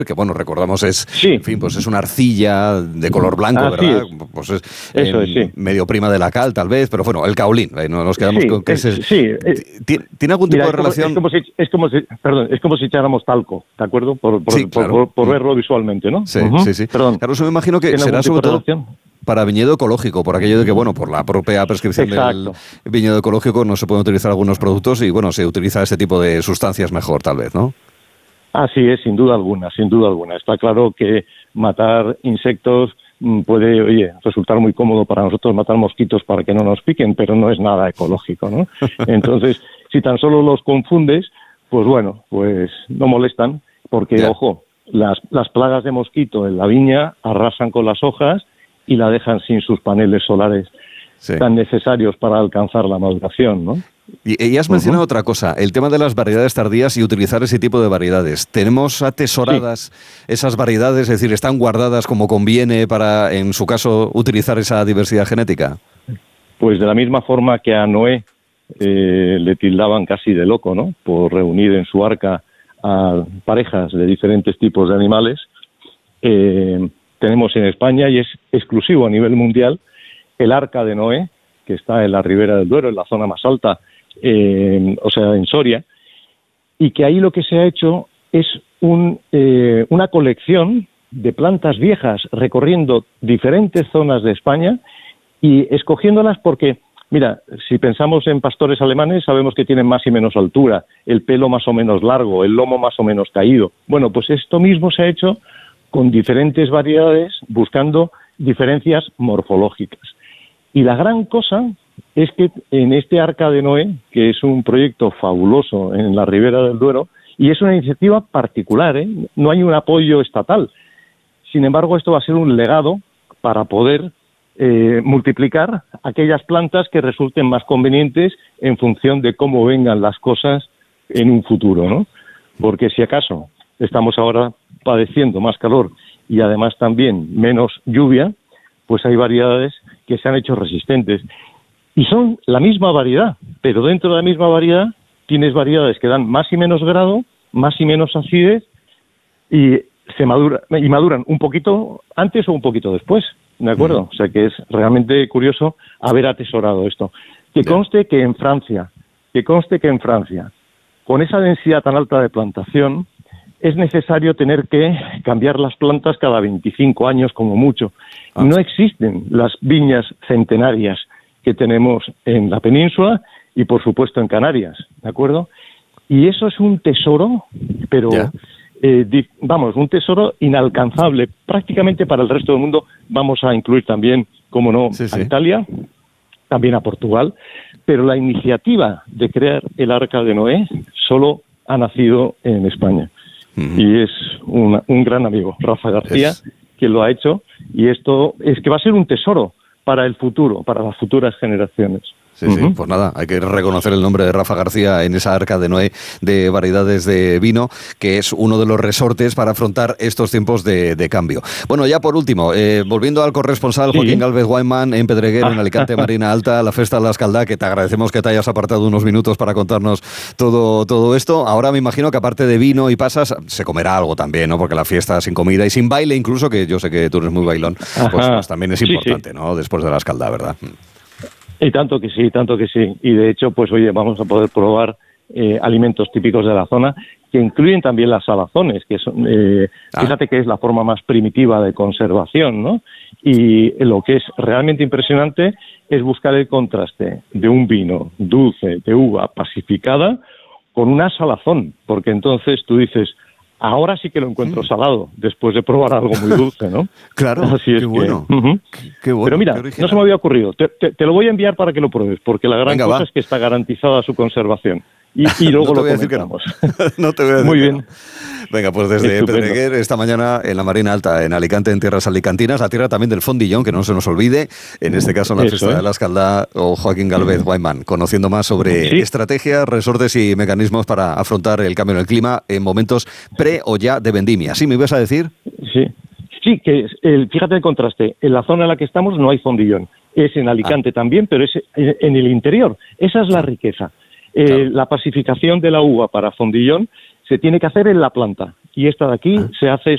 que bueno, recordamos es, sí. En fin, pues es una arcilla de color blanco, Así ¿verdad? es. Pues es, Eso es, sí. medio prima de la cal, tal vez, pero bueno, el caolín, no nos quedamos con que ese... Sí. ¿Tiene algún tipo Mira, de relación? es como si echáramos talco, ¿de acuerdo? Sí, claro. Por verlo visualmente, ¿no? Sí, sí. Perdón. Claro, eso me imagino que ¿Tiene será algún tipo sobre de todo relación? para viñedo ecológico, por aquello de que, bueno, por la propia prescripción Exacto. del viñedo ecológico no se pueden utilizar algunos productos y, bueno, se utiliza ese tipo de sustancias mejor, tal vez, ¿no? Así es, sin duda alguna, sin duda alguna. Está claro que matar insectos puede, resultar muy cómodo para nosotros matar mosquitos para que no nos piquen, pero no es nada ecológico, ¿no? Entonces, si tan solo los confundes, pues bueno, pues no molestan, porque, ojo, las plagas de mosquito en la viña arrasan con las hojas y la dejan sin sus paneles solares tan necesarios para alcanzar la maduración, ¿no? Y has mencionado otra cosa, el tema de las variedades tardías y utilizar ese tipo de variedades. ¿Tenemos atesoradas esas variedades? Es decir, ¿están guardadas como conviene para, en su caso, utilizar esa diversidad genética? Pues de la misma forma que a Noé le tildaban casi de loco, ¿no? Por reunir en su arca a parejas de diferentes tipos de animales, tenemos en España, y es exclusivo a nivel mundial, el Arca de Noé, que está en la Ribera del Duero, en la zona más alta, en Soria, y que ahí lo que se ha hecho es una colección de plantas viejas recorriendo diferentes zonas de España y escogiéndolas porque, mira, si pensamos en pastores alemanes, sabemos que tienen más y menos altura, el pelo más o menos largo, el lomo más o menos caído. Bueno, pues esto mismo se ha hecho con diferentes variedades, buscando diferencias morfológicas. Y la gran cosa es que en este Arca de Noé, que es un proyecto fabuloso en la Ribera del Duero, y es una iniciativa particular, no hay un apoyo estatal. Sin embargo, esto va a ser un legado para poder multiplicar aquellas plantas que resulten más convenientes en función de cómo vengan las cosas en un futuro, ¿no? Porque si acaso estamos ahora padeciendo más calor y además también menos lluvia, pues hay variedades que se han hecho resistentes. Y son la misma variedad, pero dentro de la misma variedad tienes variedades que dan más y menos grado, más y menos acidez, y maduran un poquito antes o un poquito después, ¿de acuerdo? O sea que es realmente curioso haber atesorado esto. Que conste que en Francia, con esa densidad tan alta de plantación, es necesario tener que cambiar las plantas cada 25 años como mucho. No existen las viñas centenarias que tenemos en la península y, por supuesto, en Canarias, ¿de acuerdo? Y eso es un tesoro, pero, un tesoro inalcanzable prácticamente para el resto del mundo. Vamos a incluir también, como no, a Italia, también a Portugal, pero la iniciativa de crear el Arca de Noé solo ha nacido en España. Y es un gran amigo, Rafa García, que lo ha hecho, y esto es que va a ser un tesoro para el futuro, para las futuras generaciones. Sí, pues nada, hay que reconocer el nombre de Rafa García en esa Arca de Noé de variedades de vino, que es uno de los resortes para afrontar estos tiempos de cambio. Bueno, ya por último, volviendo al corresponsal Joaquín Gálvez Weinmann en Pedreguer, en Alicante, Marina Alta, la Festa de la Escaldá, que te agradecemos que te hayas apartado unos minutos para contarnos todo esto. Ahora me imagino que aparte de vino y pasas, se comerá algo también, ¿no? Porque la fiesta sin comida y sin baile incluso, que yo sé que tú eres muy bailón, pues también es importante, ¿no? Después de la Escaldá, ¿verdad? Y tanto que sí. Y de hecho, pues oye, vamos a poder probar alimentos típicos de la zona, que incluyen también las salazones, que son, fíjate que es la forma más primitiva de conservación, ¿no? Y lo que es realmente impresionante es buscar el contraste de un vino dulce, de uva pacificada, con una salazón, porque entonces tú dices, ahora sí que lo encuentro salado, después de probar algo muy dulce, ¿no? Claro, así es. Qué bueno. Qué bueno. Pero mira, no se me había ocurrido. Te lo voy a enviar para que lo pruebes, porque la gran cosa es que está garantizada su conservación. Y luego no lo comentamos. No te voy a decir Muy bien. Venga, pues desde Pedreguer, esta mañana en la Marina Alta, en Alicante, en tierras alicantinas, la tierra también del fondillón, que no se nos olvide, en este caso en la Fiesta de la Escaldá, o Joaquín Gálvez Weinmann, conociendo más sobre estrategias, resortes y mecanismos para afrontar el cambio en el clima en momentos pre o ya de vendimia. ¿Sí me ibas a decir? Sí, que fíjate el contraste. En la zona en la que estamos no hay fondillón. Es en Alicante también, pero es en el interior. Esa es la riqueza. La pacificación de la uva para fondillón se tiene que hacer en la planta. Y esta de aquí se hace